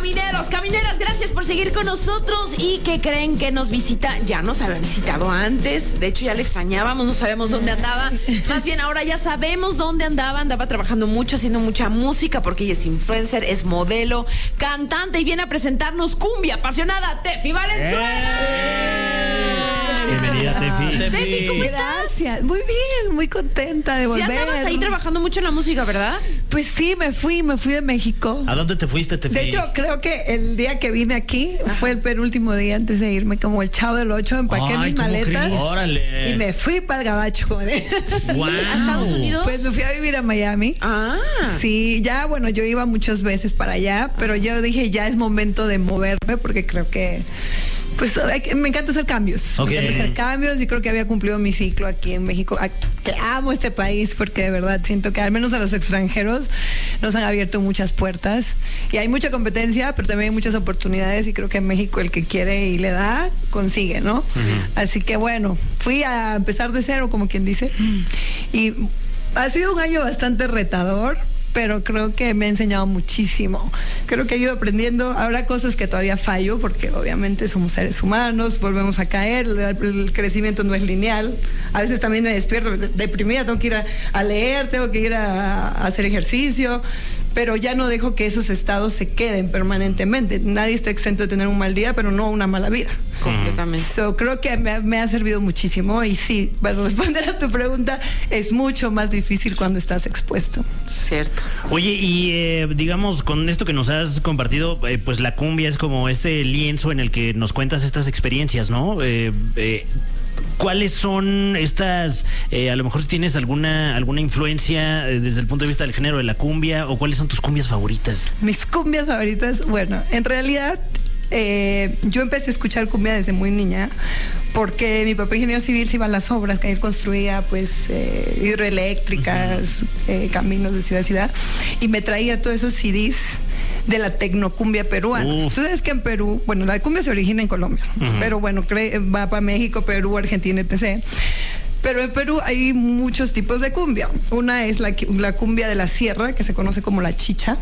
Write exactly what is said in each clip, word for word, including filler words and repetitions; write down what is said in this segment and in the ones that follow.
Camineros, camineras, gracias por seguir con nosotros. ¿Y que creen que nos visita? Ya nos había visitado antes. De hecho, ya le extrañábamos, no sabemos dónde andaba. Más bien, ahora ya sabemos dónde andaba. Andaba trabajando mucho, haciendo mucha música, porque ella es influencer, es modelo, cantante y viene a presentarnos cumbia apasionada, Tefi Valenzuela. Bienvenida, Tefi. Tefi, ¿cómo estás? Gracias, muy bien, muy contenta de volver. Sí andabas ahí trabajando mucho en la música, ¿verdad? Pues sí, me fui, me fui de México. ¿A dónde te fuiste, Tefi? De hecho, creo que el día que vine aquí Ajá. fue el penúltimo día antes de irme, como el Chavo del Ocho, empaqué Ay, mis maletas. Crees? Órale. Y me fui para el gabacho. Wow. ¿A Estados Unidos? Pues me fui a vivir a Miami. Ah. Sí, ya, bueno, yo iba muchas veces para allá, pero yo dije, ya es momento de moverme, porque creo que pues me encanta hacer cambios. Okay. Me encanta hacer cambios y creo que había cumplido mi ciclo aquí en México. Que amo este país porque de verdad siento que al menos a los extranjeros nos han abierto muchas puertas y hay mucha competencia, pero también hay muchas oportunidades y creo que en México el que quiere y le da, consigue, ¿no? Sí. Así que bueno, fui a empezar de cero, como quien dice, y ha sido un año bastante retador, pero creo que me ha enseñado muchísimo. Creo que he ido aprendiendo. Habrá cosas que todavía fallo, porque obviamente somos seres humanos, volvemos a caer, el, el crecimiento no es lineal. A veces también me despierto deprimida, tengo que ir a, a leer, tengo que ir a, a hacer ejercicio, pero ya no dejo que esos estados se queden permanentemente. Nadie está exento de tener un mal día, pero no una mala vida. Completamente. So, creo que me, me ha servido muchísimo y sí, para responder a tu pregunta, es mucho más difícil cuando estás expuesto. Cierto. Oye, y eh, digamos, con esto que nos has compartido, eh, pues la cumbia es como este lienzo en el que nos cuentas estas experiencias, ¿no? Eh, eh, ¿Cuáles son estas, eh, a lo mejor si tienes alguna alguna influencia eh, desde el punto de vista del género de la cumbia, o cuáles son tus cumbias favoritas? Mis cumbias favoritas, bueno, en realidad eh, yo empecé a escuchar cumbia desde muy niña, porque mi papá ingeniero civil se iba a las obras, que él construía pues eh, hidroeléctricas, uh-huh. eh, caminos de ciudad a ciudad, y me traía todos esos C Ds de la tecnocumbia peruana. Uf. Tú sabes que en Perú, bueno, la cumbia se origina en Colombia, uh-huh. pero bueno, va para México, Perú, Argentina, etcétera. Pero en Perú hay muchos tipos de cumbia. Una es la, la cumbia de la sierra, que se conoce como la chicha.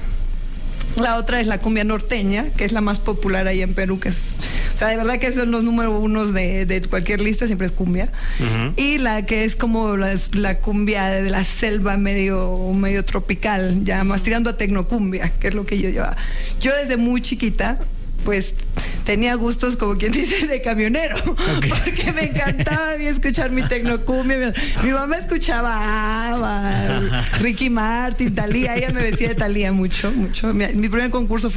La otra es la cumbia norteña, que es la más popular ahí en Perú, que es, o sea, de verdad que son los número unos de, de cualquier lista, siempre es cumbia. Uh-huh. Y la que es como la, la cumbia de la selva medio, medio tropical, ya más tirando a tecnocumbia, que es lo que yo llevaba. Yo desde muy chiquita, pues tenía gustos, como quien dice, de camionero, okay. porque me encantaba a mí escuchar mi tecnocumbia. Mi, mi mamá escuchaba Ava, Ricky Martin, Thalía, ella me vestía de Thalía mucho, mucho. Mi, mi primer concurso fue